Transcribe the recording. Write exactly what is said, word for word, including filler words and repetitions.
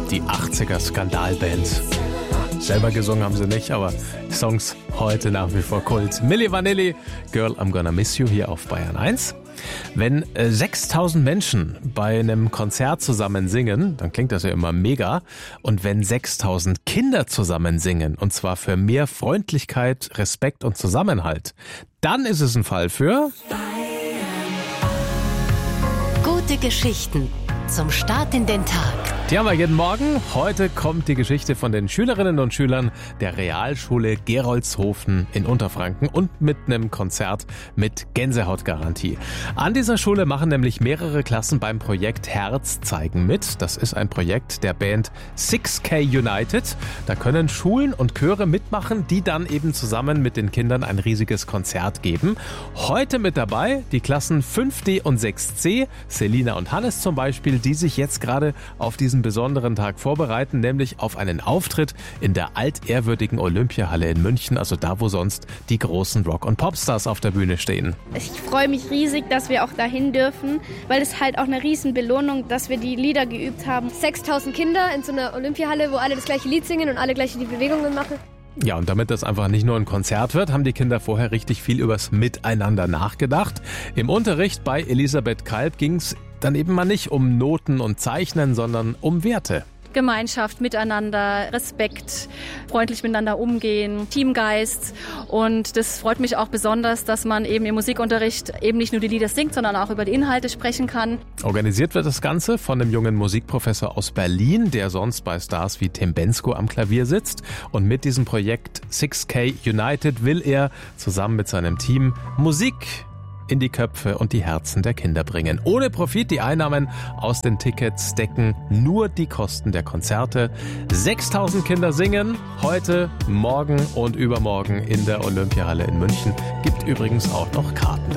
Die achtziger Skandalband. Selber gesungen haben sie nicht, aber Songs heute nach wie vor Kult. Milli Vanilli, Girl, I'm Gonna Miss You hier auf Bayern eins. Wenn äh, sechstausend Menschen bei einem Konzert zusammen singen, dann klingt das ja immer mega. Und wenn sechstausend Kinder zusammen singen, und zwar für mehr Freundlichkeit, Respekt und Zusammenhalt, dann ist es ein Fall für Gute Geschichten zum Start in den Tag. Die haben wir jeden Morgen. Heute kommt die Geschichte von den Schülerinnen und Schülern der Realschule Gerolzhofen in Unterfranken und mit einem Konzert mit Gänsehautgarantie. An dieser Schule machen nämlich mehrere Klassen beim Projekt Herz zeigen mit. Das ist ein Projekt der Band six K United. Da können Schulen und Chöre mitmachen, die dann eben zusammen mit den Kindern ein riesiges Konzert geben. Heute mit dabei die Klassen fünf D und sechs C, Selina und Hannes zum Beispiel, die sich jetzt gerade auf diesen besonderen Tag vorbereiten, nämlich auf einen Auftritt in der altehrwürdigen Olympiahalle in München, also da, wo sonst die großen Rock- und Popstars auf der Bühne stehen. Ich freue mich riesig, dass wir auch dahin dürfen, weil es halt auch eine riesen Belohnung, dass wir die Lieder geübt haben. sechstausend Kinder in so einer Olympiahalle, wo alle das gleiche Lied singen und alle gleich die Bewegungen machen. Ja, und damit das einfach nicht nur ein Konzert wird, haben die Kinder vorher richtig viel übers Miteinander nachgedacht. Im Unterricht bei Elisabeth Kalb ging's dann eben mal nicht um Noten und Zeichnen, sondern um Werte. Gemeinschaft, Miteinander, Respekt, freundlich miteinander umgehen, Teamgeist. Und das freut mich auch besonders, dass man eben im Musikunterricht eben nicht nur die Lieder singt, sondern auch über die Inhalte sprechen kann. Organisiert wird das Ganze von einem jungen Musikprofessor aus Berlin, der sonst bei Stars wie Tim Bendzko am Klavier sitzt. Und mit diesem Projekt six K United will er zusammen mit seinem Team Musik in die Köpfe und die Herzen der Kinder bringen. Ohne Profit, die Einnahmen aus den Tickets decken nur die Kosten der Konzerte. sechstausend Kinder singen heute, morgen und übermorgen in der Olympiahalle in München. Gibt übrigens auch noch Karten.